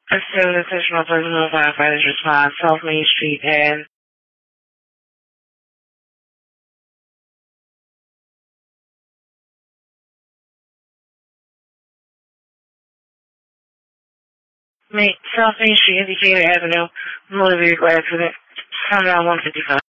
Pursuant to additional personal firefighters response, South Main Street and South Main Street, Indicator Avenue, motor vehicle accident, 155.